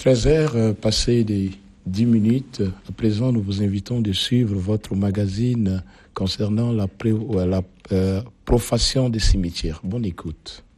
13h, passé des 10 minutes. À présent, nous vous invitons de suivre votre magazine concernant la profation des cimetières. Bonne écoute.